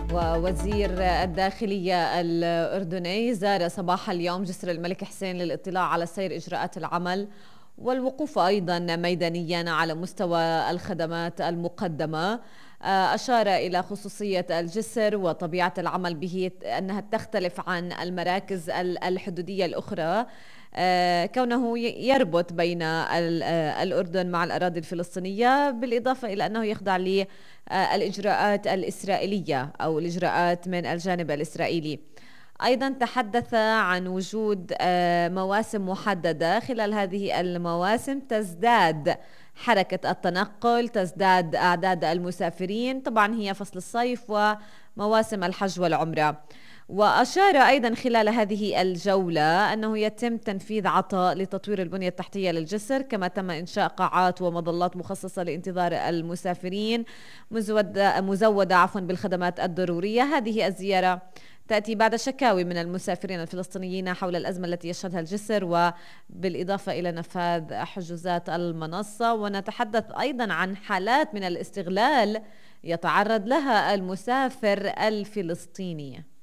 ووزير الداخلية الأردني زار صباح اليوم جسر الملك حسين للاطلاع على سير إجراءات العمل والوقوف أيضا ميدانيا على مستوى الخدمات المقدمة. أشار إلى خصوصية الجسر وطبيعة العمل به أنها تختلف عن المراكز الحدودية الأخرى، كونه يربط بين الأردن مع الأراضي الفلسطينية، بالإضافة إلى أنه يخضع للإجراءات الإسرائيلية أو الإجراءات من الجانب الإسرائيلي. أيضا تحدث عن وجود مواسم محددة، خلال هذه المواسم تزداد حركة التنقل، تزداد أعداد المسافرين، طبعا هي فصل الصيف ومواسم الحج والعمرة. وأشار أيضا خلال هذه الجولة أنه يتم تنفيذ عطاء لتطوير البنية التحتية للجسر، كما تم إنشاء قاعات ومظلات مخصصة لانتظار المسافرين مزودة بالخدمات الضرورية. هذه الزيارة تأتي بعد شكاوي من المسافرين الفلسطينيين حول الأزمة التي يشهدها الجسر، وبالإضافة إلى نفاذ حجوزات المنصة. ونتحدث أيضا عن حالات من الاستغلال يتعرض لها المسافر الفلسطيني.